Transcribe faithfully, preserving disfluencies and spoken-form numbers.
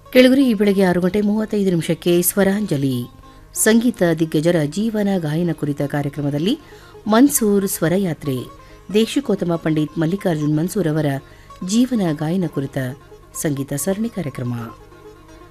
ಕೆಳಗರೆ ಈ ಬೆಳಗ್ಗೆ ಆರು ಗಂಟೆ ಮೂವತ್ತೈದು ನಿಮಿಷಕ್ಕೆ ಸ್ವರಾಂಜಲಿ ಸಂಗೀತ ದಿಗ್ಗಜರ ಜೀವನ ಗಾಯನ ಕುರಿತ ಕಾರ್ಯಕ್ರಮದಲ್ಲಿ ಮನ್ಸೂರ್ ಸ್ವರಯಾತ್ರೆ ದೇಶಿಕೋತ್ತಮ ಪಂಡಿತ್ ಮಲ್ಲಿಕಾರ್ಜುನ್ ಮನ್ಸೂರ್ ಅವರ ಜೀವನ ಗಾಯನ ಕುರಿತ ಸಂಗೀತ ಸರಣಿ ಕಾರ್ಯಕ್ರಮ.